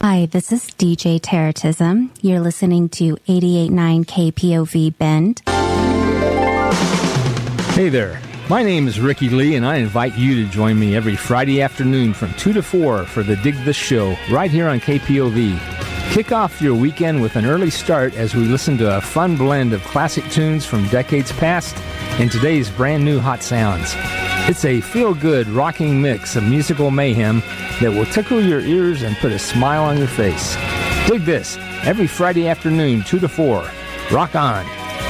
Hi, this is DJ Terrorism. You're listening to 88.9 KPOV Bend. Hey there. My name is Ricky Lee, and I invite you to join me every Friday afternoon from 2 to 4 for the Dig This Show right here on KPOV. Kick off your weekend with an early start as we listen to a fun blend of classic tunes from decades past and today's brand new hot sounds. It's a feel-good, rocking mix of musical mayhem that will tickle your ears and put a smile on your face. Dig this every Friday afternoon, 2 to 4. Rock on.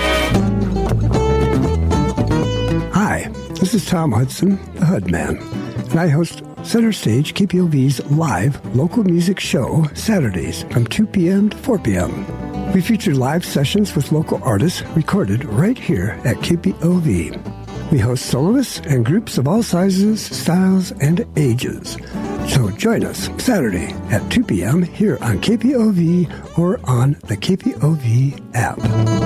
Hi, this is Tom Hudson, the Hud Man, and I host Center Stage, KPOV's live local music show Saturdays from 2 p.m. to 4 p.m. We feature live sessions with local artists recorded right here at KPOV. We host soloists and groups of all sizes, styles, and ages. So join us Saturday at 2 p.m. here on KPOV or on the KPOV app.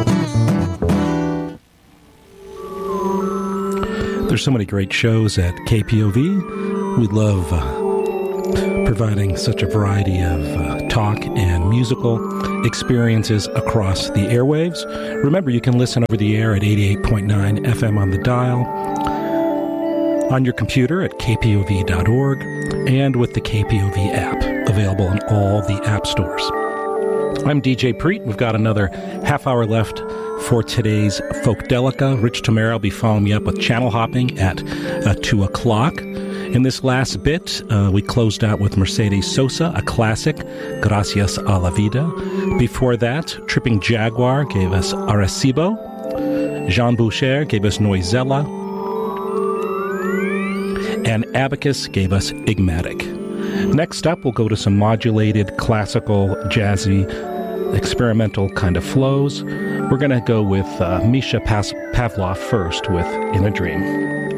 There's so many great shows at KPOV. We love providing such a variety of talk and musical experiences across the airwaves. Remember, you can listen over the air at 88.9 FM on the dial, on your computer at kpov.org, and with the KPOV app, available in all the app stores. I'm DJ Preet. We've got another half hour left for today's Folkdelica. Rich Tamara will be following me up with channel hopping at 2 o'clock. In this last bit, we closed out with Mercedes Sosa, a classic, Gracias a la Vida. Before that, Tripping Jaguar gave us Arecibo. Jean Boucher gave us Noisella. And Abacus gave us Igmatic. Next up, we'll go to some modulated, classical, jazzy, experimental kind of flows. We're going to go with Misha Pavlov first with In a Dream.